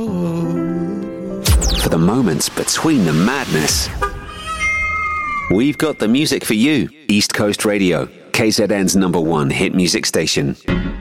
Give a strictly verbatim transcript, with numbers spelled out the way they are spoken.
For the moments between the madness, we've got the music for you. East Coast Radio, K Z N's number one hit music station.